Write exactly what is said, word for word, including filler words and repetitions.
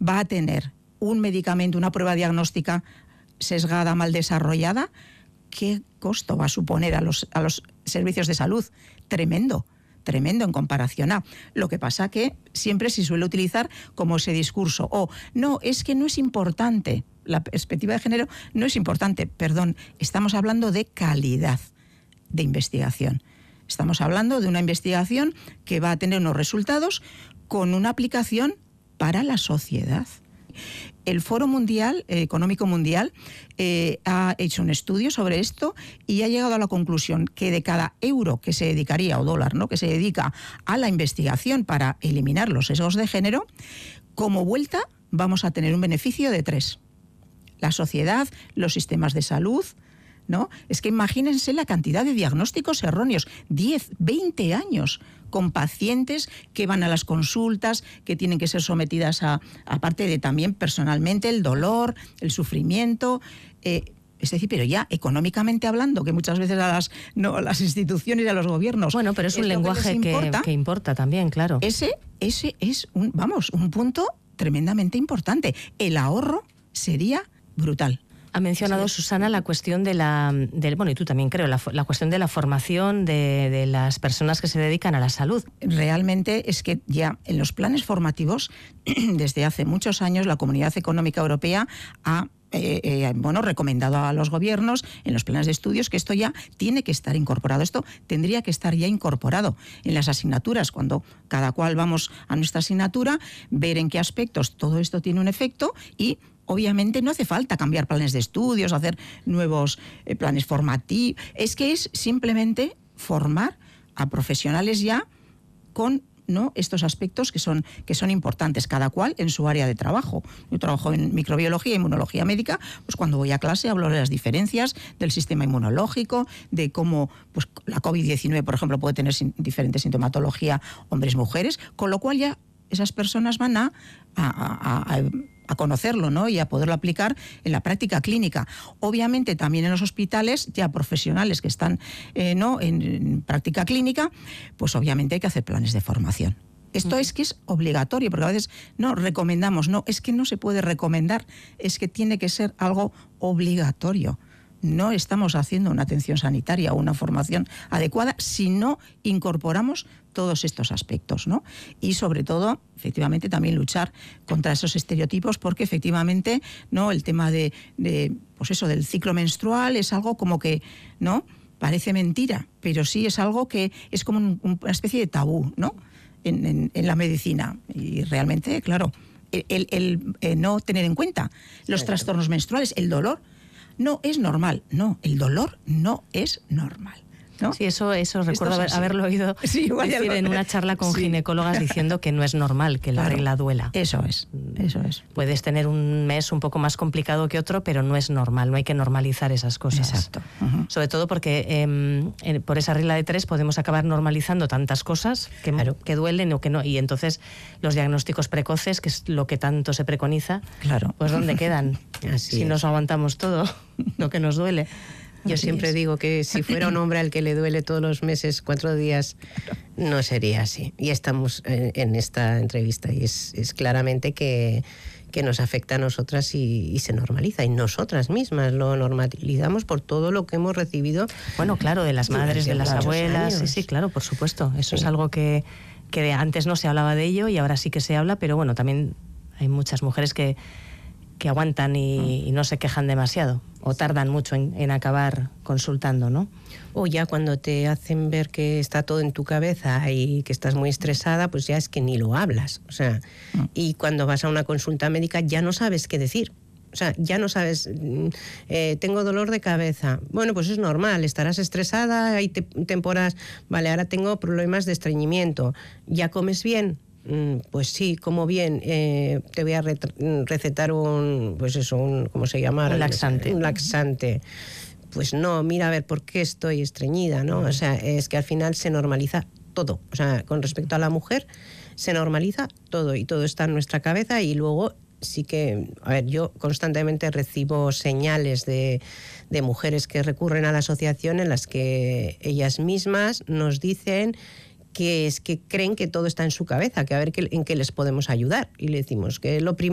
va a tener un medicamento, una prueba diagnóstica sesgada, mal desarrollada, ¿qué costo va a suponer a los, a los servicios de salud? Tremendo, tremendo en comparación a. Lo que pasa que siempre se suele utilizar como ese discurso, o no, es que no es importante, la perspectiva de género no es importante, perdón, estamos hablando de calidad de investigación. Estamos hablando de una investigación que va a tener unos resultados con una aplicación para la sociedad. El Foro Mundial, eh, Económico Mundial eh, ha hecho un estudio sobre esto y ha llegado a la conclusión que de cada euro que se dedicaría, o dólar, ¿no?, que se dedica a la investigación para eliminar los sesgos de género, como vuelta vamos a tener un beneficio de tres. La sociedad, los sistemas de salud, ¿no? Es que imagínense la cantidad de diagnósticos erróneos, diez, veinte años, con pacientes que van a las consultas, que tienen que ser sometidas a, aparte de también personalmente, el dolor, el sufrimiento, eh, es decir, pero ya económicamente hablando, que muchas veces a las, no, a las instituciones y a los gobiernos... Bueno, pero es un lenguaje que, importa, que, que importa también, claro. Ese, ese es, un, vamos, un punto tremendamente importante. El ahorro sería brutal. Ha mencionado, sí, Susana, la cuestión de la, del, bueno, y tú también creo, la, la cuestión de la formación de, de las personas que se dedican a la salud. Realmente es que ya en los planes formativos, desde hace muchos años, la Comunidad Económica Europea ha Eh, eh, bueno, recomendado a los gobiernos en los planes de estudios que esto ya tiene que estar incorporado. Esto tendría que estar ya incorporado en las asignaturas, cuando cada cual vamos a nuestra asignatura, ver en qué aspectos todo esto tiene un efecto y obviamente no hace falta cambiar planes de estudios, hacer nuevos eh, planes formativos. Es que es simplemente formar a profesionales ya con, ¿no?, estos aspectos que son, que son importantes, cada cual en su área de trabajo. Yo trabajo en microbiología, inmunología médica, pues cuando voy a clase hablo de las diferencias del sistema inmunológico, de cómo pues, la covid diecinueve, por ejemplo, puede tener sin, diferente sintomatología hombres-mujeres, con lo cual ya esas personas van a, a, a, a a conocerlo, ¿no?, y a poderlo aplicar en la práctica clínica. Obviamente también en los hospitales, ya profesionales que están eh, ¿no? en, en práctica clínica, pues obviamente hay que hacer planes de formación. Esto uh-huh. es que es obligatorio, porque a veces no recomendamos, no, es que no se puede recomendar, es que tiene que ser algo obligatorio. No estamos haciendo una atención sanitaria o una formación adecuada si no incorporamos todos estos aspectos, ¿no? Y sobre todo, efectivamente, también luchar contra esos estereotipos, porque efectivamente, ¿no?, el tema de, de pues eso, del ciclo menstrual es algo como que, ¿no?, parece mentira, pero sí es algo que es como un, una especie de tabú, ¿no?, en, en, en la medicina. Y realmente, claro, el, el, el eh, no tener en cuenta los sí, trastornos menstruales, el dolor, no es normal. No, el dolor no es normal, ¿no? Sí, eso, eso recuerdo haber, haberlo oído sí, decir en una charla con sí. ginecólogas diciendo que no es normal que la claro, regla duela. Eso es, eso es. Puedes tener un mes un poco más complicado que otro, pero no es normal, no hay que normalizar esas cosas. Exacto. Uh-huh. Sobre todo porque eh, por esa regla de tres podemos acabar normalizando tantas cosas que, claro. que duelen o que no, y entonces los diagnósticos precoces, que es lo que tanto se preconiza, claro. pues ¿dónde quedan? Así si es. nos aguantamos todo lo que nos duele. Yo Así siempre es. digo que si fuera un hombre al que le duele todos los meses cuatro días, no sería así. Y estamos en, en esta entrevista y es, es claramente que, que nos afecta a nosotras y, y se normaliza. Y nosotras mismas lo normalizamos por todo lo que hemos recibido. Bueno, claro, de las madres, de las abuelas. Años. Sí, sí, claro, por supuesto. Eso sí. es algo que, que antes no se hablaba de ello y ahora sí que se habla, pero bueno, también hay muchas mujeres que... que aguantan y, y no se quejan demasiado o tardan mucho en, en acabar consultando, ¿no? O ya cuando te hacen ver que está todo en tu cabeza y que estás muy estresada, pues ya es que ni lo hablas, o sea, y cuando vas a una consulta médica ya no sabes qué decir. O sea, ya no sabes, eh, tengo dolor de cabeza. Bueno, pues es normal, estarás estresada, hay te- temporadas, vale, ahora tengo problemas de estreñimiento. ¿Ya comes bien? Pues sí, como bien, eh, te voy a re- recetar un, pues eso, un, ¿cómo se llama? Un laxante. Un laxante. Pues no, mira a ver por qué estoy estreñida, ¿no? O sea, es que al final se normaliza todo. O sea, con respecto a la mujer, se normaliza todo y todo está en nuestra cabeza y luego sí que, a ver, yo constantemente recibo señales de, de mujeres que recurren a la asociación en las que ellas mismas nos dicen que es que creen que todo está en su cabeza, que a ver qué, en qué les podemos ayudar. Y le decimos que lo primero